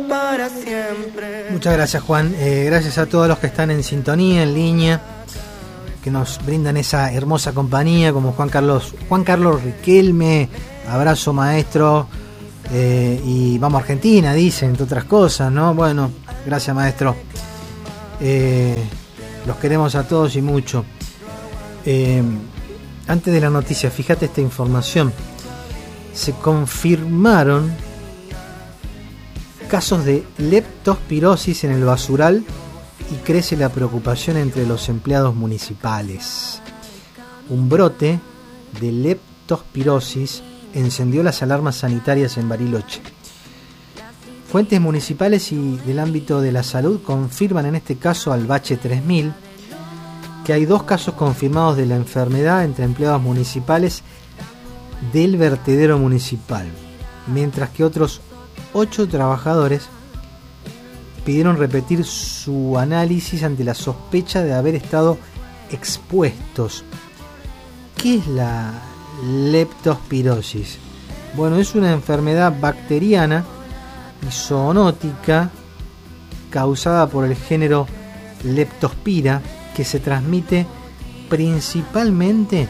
para siempre. Muchas gracias, Juan. Gracias a todos los que están en sintonía, en línea, que nos brindan esa hermosa compañía, como Juan Carlos Riquelme. Abrazo, maestro. Y vamos a Argentina, dicen, entre otras cosas, ¿no? Bueno, gracias, maestro. Los queremos a todos y mucho. Antes de la noticia, fíjate esta información. Se confirmaron casos de leptospirosis en el basural y crece la preocupación entre los empleados municipales. Un brote de leptospirosis encendió las alarmas sanitarias en Bariloche. Fuentes municipales y del ámbito de la salud confirman en este caso al Bache 3000 que hay 2 casos confirmados de la enfermedad entre empleados municipales del vertedero municipal, mientras que otros 8 trabajadores pidieron repetir su análisis ante la sospecha de haber estado expuestos. ¿Qué es la leptospirosis? Bueno, es una enfermedad bacteriana y zoonótica causada por el género Leptospira, que se transmite principalmente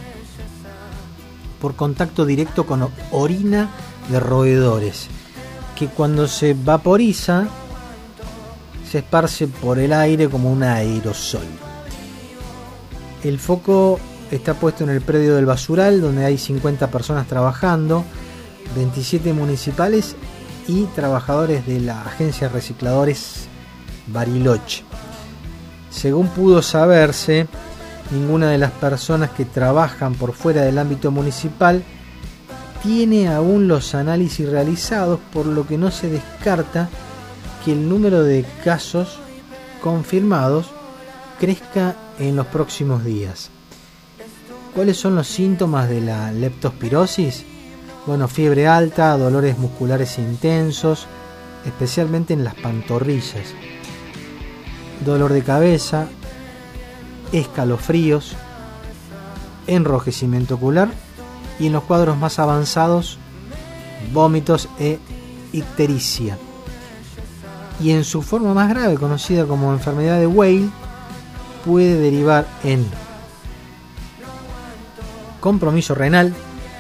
por contacto directo con orina de roedores, que cuando se vaporiza se esparce por el aire como un aerosol. El foco está puesto en el predio del basural, donde hay 50 personas trabajando, 27 municipales y trabajadores de la agencia de recicladores Bariloche. Según pudo saberse, ninguna de las personas que trabajan por fuera del ámbito municipal tiene aún los análisis realizados, por lo que no se descarta que el número de casos confirmados crezca en los próximos días. ¿Cuáles son los síntomas de la leptospirosis? Bueno, fiebre alta, dolores musculares intensos, especialmente en las pantorrillas, dolor de cabeza, escalofríos, enrojecimiento ocular y en los cuadros más avanzados, vómitos e ictericia. Y en su forma más grave, conocida como enfermedad de Weil, puede derivar en compromiso renal,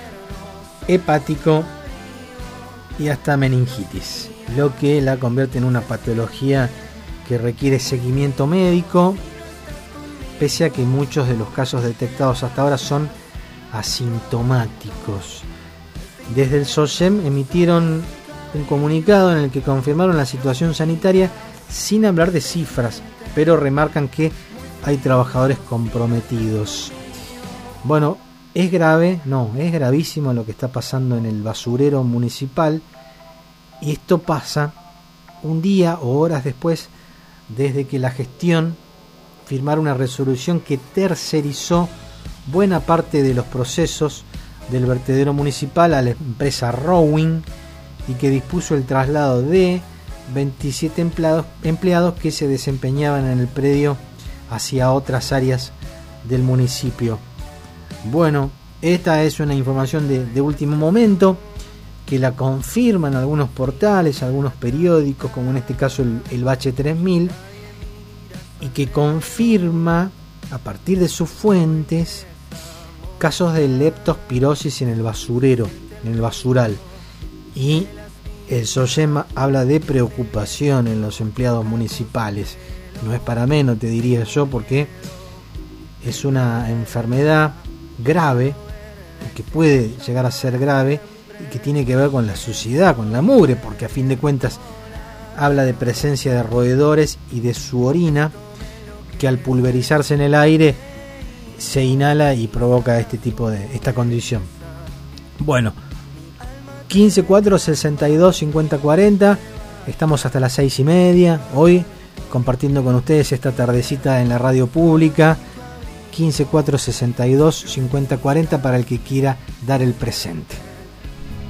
hepático y hasta meningitis, lo que la convierte en una patología que requiere seguimiento médico, pese a que muchos de los casos detectados hasta ahora son asintomáticos. Desde el SOSEM emitieron un comunicado en el que confirmaron la situación sanitaria sin hablar de cifras, pero remarcan que hay trabajadores comprometidos. Bueno, es grave, no, es gravísimo lo que está pasando en el basurero municipal, y esto pasa un día o horas después desde que la gestión firmara una resolución que tercerizó buena parte de los procesos del vertedero municipal a la empresa Rowing y que dispuso el traslado de 27 empleados que se desempeñaban en el predio hacia otras áreas del municipio. Bueno, esta es una información de último momento que la confirman algunos portales, algunos periódicos, como en este caso el Bache 3000, y que confirma a partir de sus fuentes casos de leptospirosis en el basurero, en el basural. Y el SOSEM habla de preocupación en los empleados municipales. No es para menos, te diría yo, porque es una enfermedad grave, que puede llegar a ser grave y que tiene que ver con la suciedad, con la mugre, porque a fin de cuentas habla de presencia de roedores y de su orina, que al pulverizarse en el aire se inhala y provoca esta condición. Bueno, 15-4 62 50 40, estamos hasta las 6:30 hoy compartiendo con ustedes esta tardecita en la radio pública. 15-4 62 50 40 para el que quiera dar el presente.